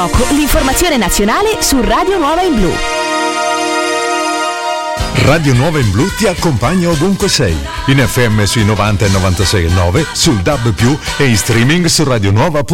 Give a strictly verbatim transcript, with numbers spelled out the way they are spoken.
L'informazione nazionale su Radio Nuova in Blu. Radio Nuova in Blu ti accompagna ovunque sei, in F M sui novanta e novantasei e nove, sul D A B più, e in streaming su radionuova punto it.